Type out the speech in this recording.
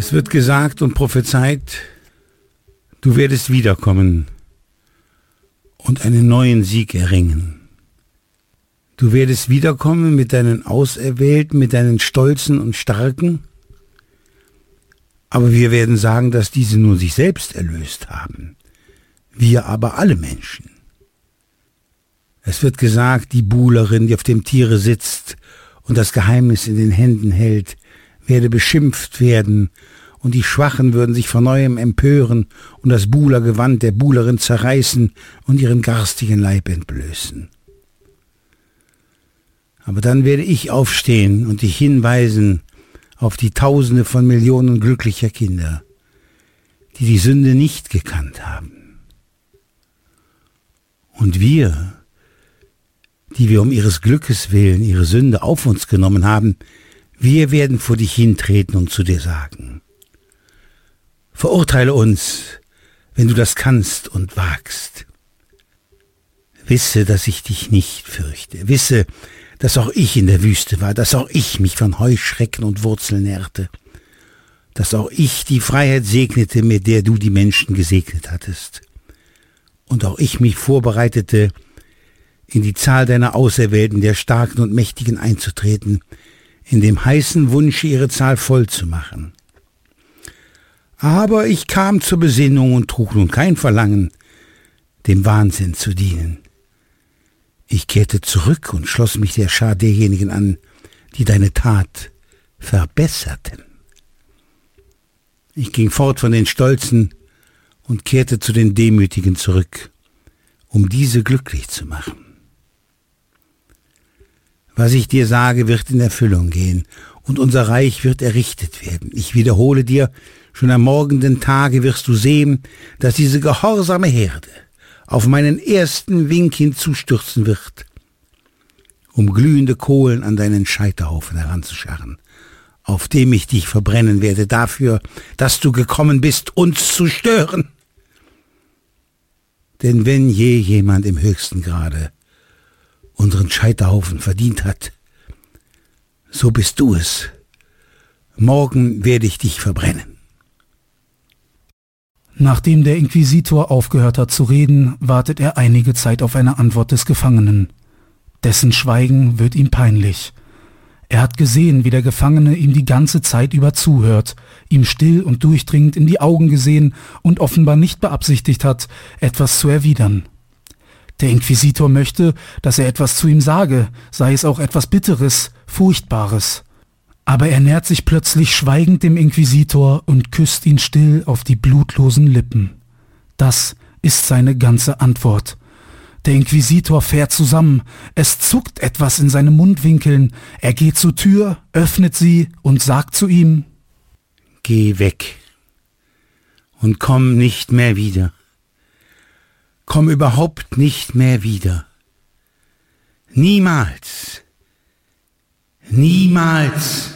Es wird gesagt und prophezeit, du werdest wiederkommen und einen neuen Sieg erringen. Du werdest wiederkommen mit deinen Auserwählten, mit deinen Stolzen und Starken, aber wir werden sagen, dass diese nur sich selbst erlöst haben, wir aber alle Menschen. Es wird gesagt, die Buhlerin, die auf dem Tiere sitzt und das Geheimnis in den Händen hält, werde beschimpft werden, und die Schwachen würden sich von neuem empören und das Buhlergewand der Buhlerin zerreißen und ihren garstigen Leib entblößen. Aber dann werde ich aufstehen und dich hinweisen auf die Tausende von Millionen glücklicher Kinder, die die Sünde nicht gekannt haben. Und wir, die wir um ihres Glückes willen ihre Sünde auf uns genommen haben, wir werden vor dich hintreten und zu dir sagen: Verurteile uns, wenn du das kannst und wagst. Wisse, dass ich dich nicht fürchte. Wisse, dass auch ich in der Wüste war, dass auch ich mich von Heuschrecken und Wurzeln nährte, dass auch ich die Freiheit segnete, mit der du die Menschen gesegnet hattest, und auch ich mich vorbereitete, in die Zahl deiner Auserwählten, der Starken und Mächtigen einzutreten, in dem heißen Wunsche, ihre Zahl voll zu machen. Aber ich kam zur Besinnung und trug nun kein Verlangen, dem Wahnsinn zu dienen. Ich kehrte zurück und schloss mich der Schar derjenigen an, die deine Tat verbesserten. Ich ging fort von den Stolzen und kehrte zu den Demütigen zurück, um diese glücklich zu machen. Was ich dir sage, wird in Erfüllung gehen, und unser Reich wird errichtet werden. Ich wiederhole dir, schon am morgenden Tage wirst du sehen, dass diese gehorsame Herde auf meinen ersten Wink hinzustürzen wird, um glühende Kohlen an deinen Scheiterhaufen heranzuscharren, auf dem ich dich verbrennen werde, dafür, dass du gekommen bist, uns zu stören. Denn wenn je jemand im höchsten Grade unseren Scheiterhaufen verdient hat, so bist du es. Morgen werde ich dich verbrennen. Nachdem der Inquisitor aufgehört hat zu reden, wartet er einige Zeit auf eine Antwort des Gefangenen. Dessen Schweigen wird ihm peinlich. Er hat gesehen, wie der Gefangene ihm die ganze Zeit über zuhört, ihm still und durchdringend in die Augen gesehen und offenbar nicht beabsichtigt hat, etwas zu erwidern. Der Inquisitor möchte, dass er etwas zu ihm sage, sei es auch etwas Bitteres, Furchtbares. Aber er nähert sich plötzlich schweigend dem Inquisitor und küsst ihn still auf die blutlosen Lippen. Das ist seine ganze Antwort. Der Inquisitor fährt zusammen, es zuckt etwas in seinen Mundwinkeln, er geht zur Tür, öffnet sie und sagt zu ihm: Geh weg und komm nicht mehr wieder. Komm überhaupt nicht mehr wieder. Niemals. Niemals.